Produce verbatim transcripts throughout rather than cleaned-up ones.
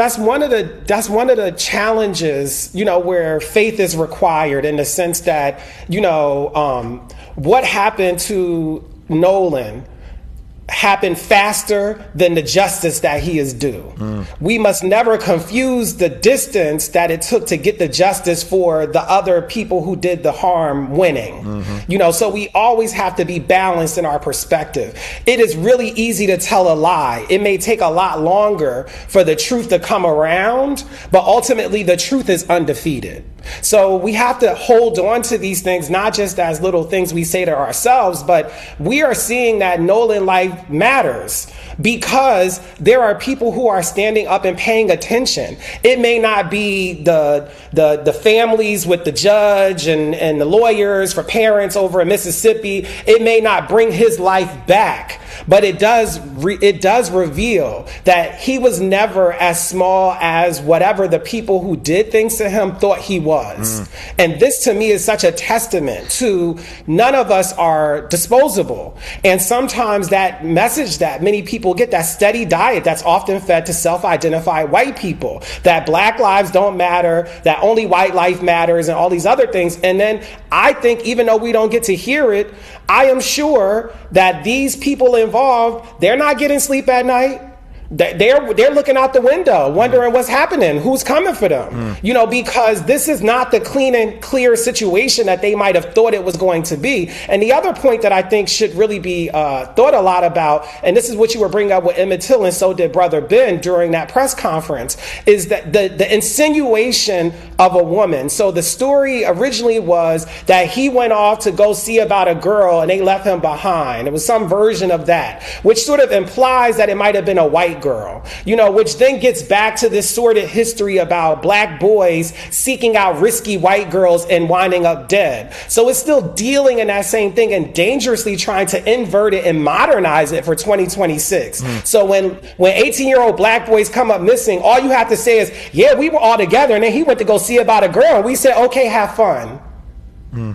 that's one of the that's one of the challenges, you know, where faith is required, in the sense that, you know, um, what happened to Nolan happen faster than the justice that he is due. Mm. We must never confuse the distance that it took to get the justice for the other people who did the harm winning. Mm-hmm. You know, so we always have to be balanced in our perspective. It is really easy to tell a lie. It may take a lot longer for the truth to come around, but ultimately the truth is undefeated. So we have to hold on to these things, not just as little things we say to ourselves, but we are seeing that Nolan life matters because there are people who are standing up and paying attention. It may not be the the, the families with the judge and, and the lawyers for parents over in Mississippi. It may not bring his life back, but it does re- it does reveal that he was never as small as whatever the people who did things to him thought he was. Mm. And this to me is such a testament to none of us are disposable. And sometimes that message that many people get, that steady diet that's often fed to self-identified white people, that black lives don't matter, that only white life matters, and all these other things. And then I think, even though we don't get to hear it, I am sure that these people involved, they're not getting sleep at night. They're they're looking out the window, wondering what's happening, who's coming for them, mm. you know, because this is not the clean and clear situation that they might have thought it was going to be. And the other point that I think should really be uh, thought a lot about, and this is what you were bringing up with Emmett Till, and so did Brother Ben during that press conference, is that the, the insinuation of a woman. So the story originally was that he went off to go see about a girl and they left him behind. It was some version of that, which sort of implies that it might have been a white girl, you know, which then gets back to this sordid history about black boys seeking out risky white girls and winding up dead. So it's still dealing in that same thing and dangerously trying to invert it and modernize it for twenty twenty-six. Mm. So when when eighteen-year-old black boys come up missing, all you have to say is, yeah, we were all together and then he went to go see about a girl and we said, okay, have fun. Mm.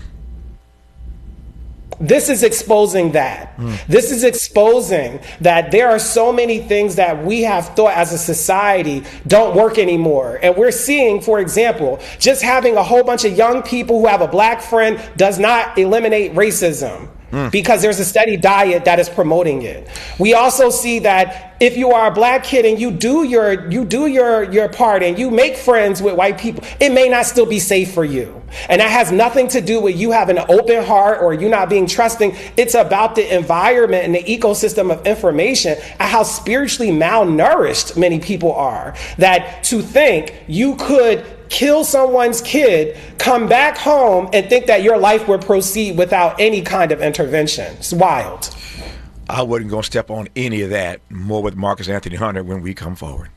This is exposing that. Mm. This is exposing that there are so many things that we have thought as a society don't work anymore. And we're seeing, for example, just having a whole bunch of young people who have a black friend does not eliminate racism. Mm. Because there's a steady diet that is promoting it. We also see that if you are a black kid and you do your you do your your part and you make friends with white people, it may not still be safe for you. And that has nothing to do with you having an open heart or you not being trusting. It's about the environment and the ecosystem of information and how spiritually malnourished many people are. That to think you could kill someone's kid, come back home, and think that your life would proceed without any kind of intervention. It's wild. I wasn't going to step on any of that. More with Marcus Anthony Hunter when we come forward.